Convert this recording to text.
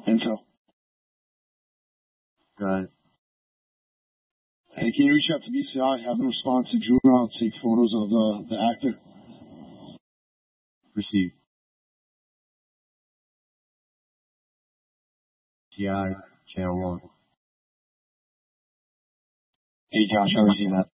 Intel. Got it. Hey, can you reach out to BCI, have them respond to Juvenile, take photos of the actor? Received. GI, Channel 1. Hey, Josh, I received that.